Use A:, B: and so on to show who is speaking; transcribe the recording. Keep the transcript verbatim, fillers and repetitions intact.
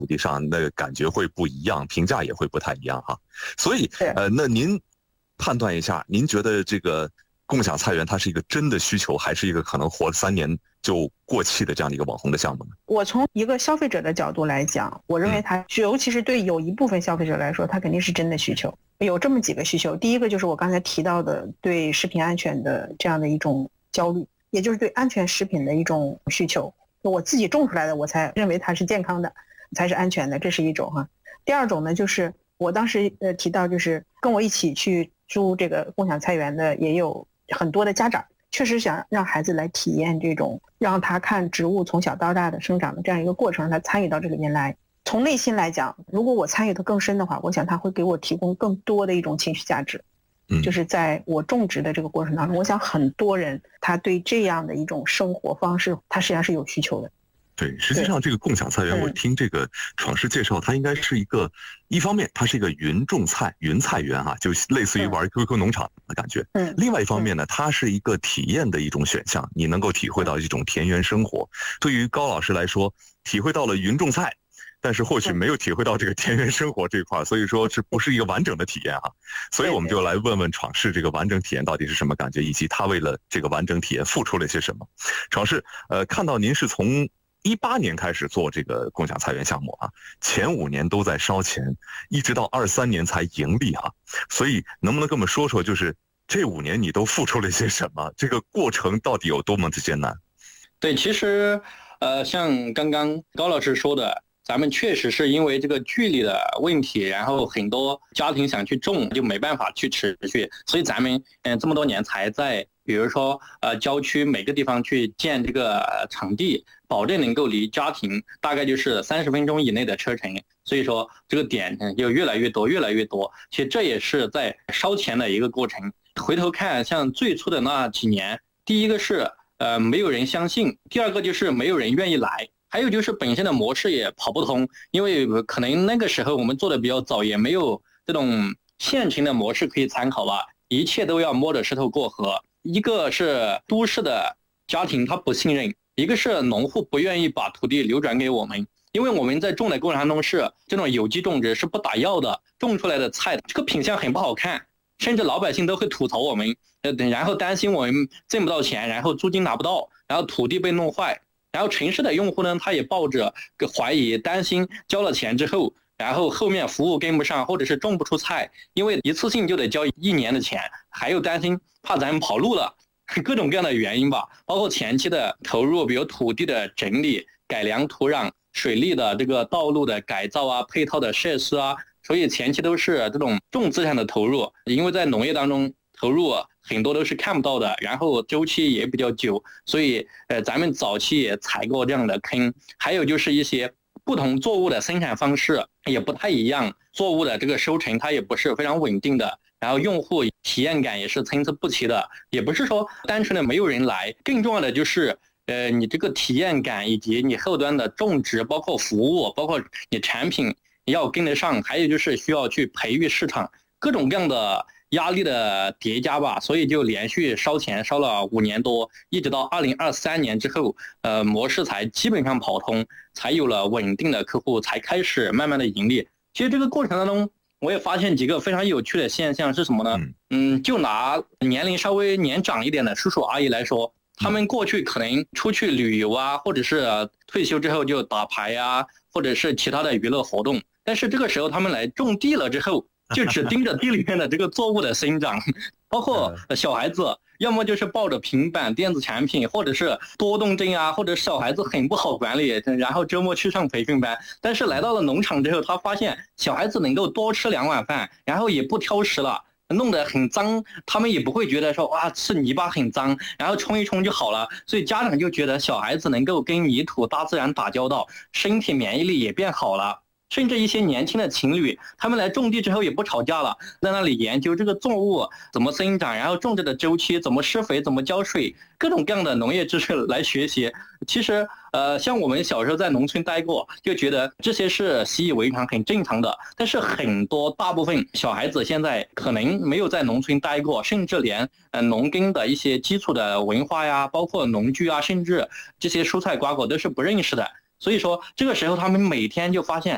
A: 土地上，那感觉会不一样，评价也会不太一样哈。所以，呃，那您判断一下，您觉得这个共享菜园它是一个真的需求，还是一个可能活三年就过气的这样的一个网红的项目呢？
B: 我从一个消费者的角度来讲，我认为它，尤其是对有一部分消费者来说，它肯定是真的需求。有这么几个需求，第一个就是我刚才提到的对食品安全的这样的一种焦虑，也就是对安全食品的一种需求。我自己种出来的，我才认为它是健康的，才是安全的，这是一种哈。第二种呢，就是我当时呃提到，就是跟我一起去租这个共享菜园的也有很多的家长，确实想让孩子来体验这种让他看植物从小到大的生长的这样一个过程，让他参与到这里面来。从内心来讲，如果我参与的更深的话，我想他会给我提供更多的一种情绪价值。就是在我种植的这个过程当中，我想很多人他对这样的一种生活方式，他实际上是有需求的。
A: 对，实际上这个共享菜园，我听这个闯世介绍，它应该是一个，一方面它是一个云种菜、云菜园哈、啊，就类似于玩 Q Q 农场的感觉。嗯。另外一方面呢，它是一个体验的一种选项，你能够体会到一种田园生活。对于高老师来说，体会到了云种菜，但是或许没有体会到这个田园生活这一块，所以说这不是一个完整的体验哈。所以我们就来问问闯世这个完整体验到底是什么感觉，以及他为了这个完整体验付出了些什么。闯世，呃，看到您是从一八年开始做这个共享菜园项目啊，前五年都在烧钱，一直到二三年才盈利哈、啊。所以能不能跟我们说说，就是这五年你都付出了些什么？这个过程到底有多么的艰难？
C: 对，其实呃，像刚刚高老师说的，咱们确实是因为这个距离的问题，然后很多家庭想去种就没办法去持续，所以咱们嗯、呃、这么多年才在比如说呃郊区每个地方去建这个场地，保证能够离家庭大概就是三十分钟以内的车程，所以说这个点就越来越多越来越多。其实这也是在烧钱的一个过程。回头看像最初的那几年，第一个是呃没有人相信，第二个就是没有人愿意来，还有就是本身的模式也跑不通，因为可能那个时候我们做的比较早，也没有这种现成的模式可以参考吧，一切都要摸着石头过河。一个是都市的家庭他不信任，一个是农户不愿意把土地流转给我们，因为我们在种的过程当中是这种有机种植，是不打药的，种出来的菜这个品相很不好看，甚至老百姓都会吐槽我们，呃，然后担心我们挣不到钱，然后租金拿不到，然后土地被弄坏。然后城市的用户呢，他也抱着个怀疑，担心交了钱之后，然后后面服务跟不上，或者是种不出菜，因为一次性就得交一年的钱，还有担心怕咱们跑路了，各种各样的原因吧，包括前期的投入，比如土地的整理、改良土壤、水利的这个道路的改造啊、配套的设施啊，所以前期都是这种重资产的投入，因为在农业当中投入很多都是看不到的，然后周期也比较久，所以呃，咱们早期也踩过这样的坑。还有就是一些不同作物的生产方式也不太一样，作物的这个收成它也不是非常稳定的，然后用户体验感也是参差不齐的，也不是说单纯的没有人来，更重要的就是呃，你这个体验感以及你后端的种植，包括服务，包括你产品要跟得上，还有就是需要去培育市场，各种各样的压力的叠加吧，所以就连续烧钱烧了五年多，一直到二零二三年之后，呃，模式才基本上跑通，才有了稳定的客户，才开始慢慢的盈利。其实这个过程当中，我也发现几个非常有趣的现象是什么呢？嗯，就拿年龄稍微年长一点的叔叔阿姨来说，他们过去可能出去旅游啊，或者是退休之后就打牌啊，或者是其他的娱乐活动，但是这个时候他们来种地了之后，就只盯着地里面的这个作物的生长，包括小孩子，要么就是抱着平板电子产品，或者是多动症啊，或者小孩子很不好管理，然后周末去上培训班。但是来到了农场之后，他发现小孩子能够多吃两碗饭，然后也不挑食了，弄得很脏，他们也不会觉得说哇吃泥巴很脏，然后冲一冲就好了。所以家长就觉得小孩子能够跟泥土大自然打交道，身体免疫力也变好了。甚至一些年轻的情侣，他们来种地之后也不吵架了，在那里研究这个作物怎么生长，然后种植的周期，怎么施肥，怎么浇水，各种各样的农业知识来学习。其实呃，像我们小时候在农村待过，就觉得这些是习以为常很正常的，但是很多大部分小孩子现在可能没有在农村待过，甚至连呃农耕的一些基础的文化呀，包括农具啊，甚至这些蔬菜瓜果都是不认识的。所以说这个时候他们每天就发现